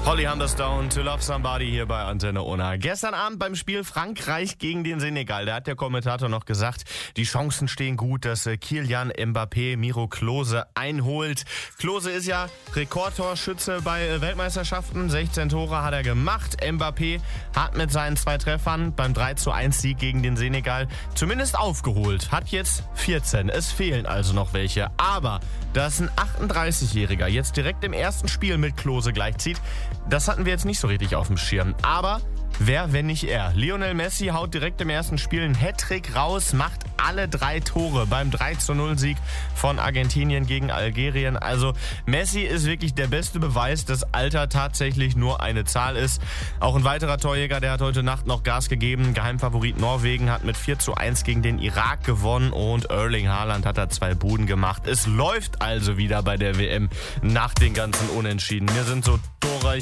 Holly Humberstone, To Love Somebody hier bei Antenne Unna. Gestern Abend beim Spiel Frankreich gegen den Senegal, da hat der Kommentator noch gesagt, die Chancen stehen gut, dass Kylian Mbappé Miro Klose einholt. Klose ist ja Rekordtorschütze bei Weltmeisterschaften, 16 Tore hat er gemacht. Mbappé hat mit seinen 2 Treffern beim 3:1-Sieg gegen den Senegal zumindest aufgeholt, hat jetzt 14. Es fehlen also noch welche, aber dass ein 38-Jähriger jetzt direkt im ersten Spiel mit Klose gleichzieht, das hatten wir jetzt nicht so richtig auf dem Schirm. Aber wer, wenn nicht er? Lionel Messi haut direkt im ersten Spiel einen Hattrick raus, macht alle 3 Tore beim 3:0-Sieg von Argentinien gegen Algerien. Also Messi ist wirklich der beste Beweis, dass Alter tatsächlich nur eine Zahl ist. Auch ein weiterer Torjäger, der hat heute Nacht noch Gas gegeben. Geheimfavorit Norwegen hat mit 4:1 gegen den Irak gewonnen und Erling Haaland hat da 2 Buden gemacht. Es läuft also wieder bei der WM nach den ganzen Unentschieden. Wir sind so torreich